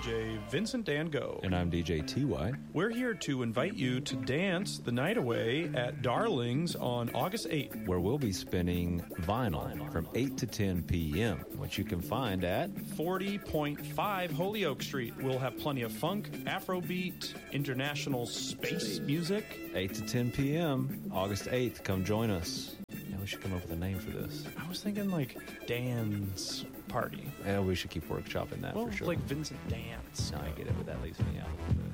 DJ Vincent Dan Go. And I'm DJ TY. We're here to invite you to dance the night away at Darlings on August 8th. Where we'll be spinning vinyl from 8 to 10 p.m., which you can find at 40.5 Holyoke Street. We'll have plenty of funk, Afrobeat, international space music. 8 to 10 p.m., August 8th. Come join us. Yeah, we should come up with a name for this. I was thinking like Dan's Party. Yeah, we should keep workshopping that for sure. Like Vincent Dance. No, I get it, but that leaves me out.